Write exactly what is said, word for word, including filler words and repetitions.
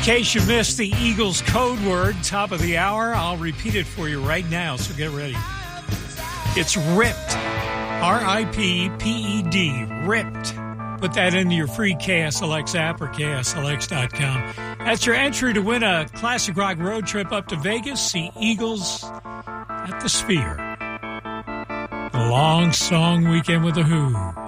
In case you missed the Eagles code word, top of the hour, I'll repeat it for you right now, so get ready. It's ripped. R I P P E D. Ripped. Put that into your free K S L X app or K S L X dot com. That's your entry to win a classic rock road trip up to Vegas. See Eagles at the Sphere. The long song weekend with the Who.